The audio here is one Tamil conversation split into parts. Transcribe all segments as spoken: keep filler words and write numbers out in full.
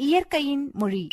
இயற்கையின் மொழி.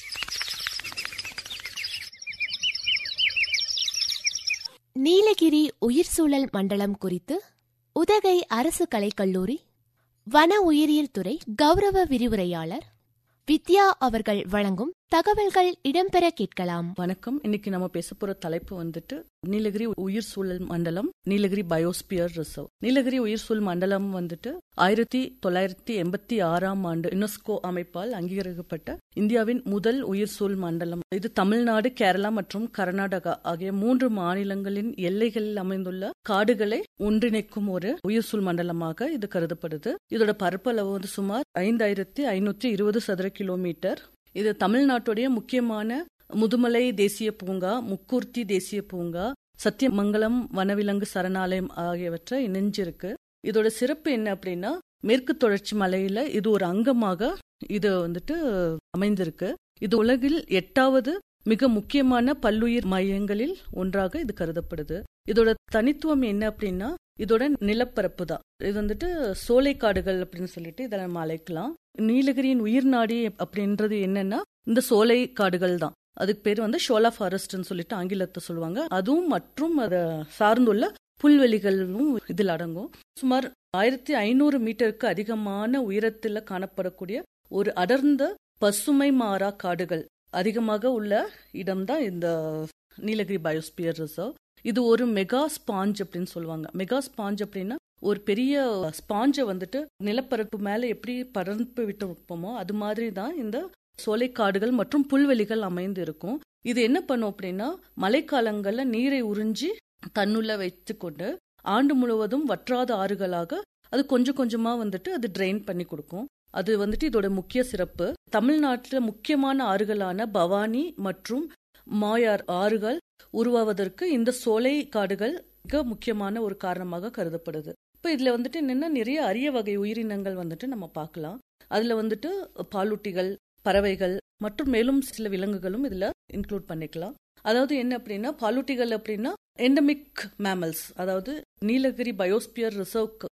நீலகிரி உயிர் சூழல் மண்டலம் குறித்து உதகை அரசு கலைக்கல்லூரி வன உயிரியல் துறை கௌரவ விரிவுரையாளர் வித்யா அவர்கள் வழங்கும் தகவல்கள் இடம்பெற கேட்கலாம். வணக்கம். இன்னைக்கு நம்ம பேச போற தலைப்பு வந்துட்டு நீலகிரி உயிர் சூழல் மண்டலம், நீலகிரி பயோஸ்பியர் ரிசர்வ். நீலகிரி உயிர் சூழல் மண்டலம் வந்துட்டு ஆயிரத்தி தொள்ளாயிரத்தி எண்பத்தி ஆறாம் ஆண்டு யுனெஸ்கோ அமைப்பால் அங்கீகரிக்கப்பட்ட இந்தியாவின் முதல் உயிர் சூழல் மண்டலம். இது தமிழ்நாடு, கேரளா மற்றும் கர்நாடகா ஆகிய மூன்று மாநிலங்களின் எல்லைகளில் அமைந்துள்ள காடுகளை ஒன்றிணைக்கும் ஒரு உயிர் சூழல் மண்டலமாக இது கருதப்படுது. இதோட பரப்பளவு வந்து சுமார் ஐந்தாயிரத்தி ஐநூற்றி இருபது சதுர கிலோமீட்டர். இது தமிழ்நாட்டுடைய முக்கியமான முதுமலை தேசிய பூங்கா, முக்கூர்த்தி தேசிய பூங்கா, சத்தியமங்கலம் வனவிலங்கு சரணாலயம் ஆகியவற்றை இணைஞ்சிருக்கு. இதோட சிறப்பு என்ன அப்படின்னா, மேற்கு தொடர்ச்சி மலையில இது ஒரு அங்கமாக இது வந்துட்டு அமைந்திருக்கு. இது உலகில் எட்டாவது மிக முக்கியமான பல்லுயிர் மையங்களில் ஒன்றாக இது கருதப்படுது. இதோட தனித்துவம் என்ன அப்படின்னா, இதோட நிலப்பரப்பு தான். இது வந்துட்டு சோலை காடுகள் அப்படின்னு சொல்லிட்டு இதை நம்ம அழைக்கலாம். நீலகிரியின் உயிர் நாடி அப்படின்றது என்னன்னா இந்த சோலை காடுகள் தான். அதுக்கு பேர் வந்து ஷோலா ஃபாரஸ்ட்னு சொல்லிட்டு ஆங்கிலத்தை சொல்லுவாங்க. அதுவும் மற்றும் அதை சார்ந்துள்ள புல்வெளிகளும் இதில் அடங்கும். சுமார் ஆயிரத்தி ஐநூறு மீட்டருக்கு அதிகமான உயரத்துல காணப்படக்கூடிய ஒரு அடர்ந்த பசுமை மாறா காடுகள் அதிகமாக உள்ள இடம்தான் இந்த நீலகிரி பயோஸ்பியர் ரிசர்வ். இது ஒரு மெகா ஸ்பாஞ்ச் அப்படின்னு சொல்லுவாங்க. மெகா ஸ்பாஞ்ச் அப்படின்னா ஒரு பெரிய ஸ்பாஞ்சை வந்துட்டு நிலப்பரப்பு மேல எப்படி படர்ந்து விட்டு வைப்போமோ அது மாதிரி தான் இந்த சோலை காடுகள் மற்றும் புல்வெளிகள் அமைந்து இருக்கும். இது என்ன பண்ணும் அப்படின்னா, மழைக்காலங்கள்ல நீரை உறிஞ்சி தன்னுள்ள வைத்து கொண்டு ஆண்டு முழுவதும் வற்றாத ஆறுகளாக அது கொஞ்சம் கொஞ்சமா வந்துட்டு அது ட்ரெயின் பண்ணி கொடுக்கும். அது வந்துட்டு இதோட முக்கிய சிறப்பு. தமிழ்நாட்டுல முக்கியமான ஆறுகளான பவானி மற்றும் மாயார் ஆறுகள் உருவாவதற்கு இந்த சோலை காடுகள் மிக முக்கியமான ஒரு காரணமாக கருதப்படுது. இப்போ இதுல வந்துட்டு என்னன்னா, நிறைய அரிய வகை உயிரினங்கள் வந்துட்டு நம்ம பார்க்கலாம். அதுல வந்துட்டு பாலூட்டிகள், பறவைகள் மற்றும் மேலும் சில விலங்குகளும் இதுல இன்க்ளூட் பண்ணிக்கலாம். அதாவது என்ன அப்படின்னா, பாலூட்டிகள் அப்படின்னா எண்டமிக் மேமல்ஸ், அதாவது நீலகிரி பயோஸ்பியர் ரிசர்வ்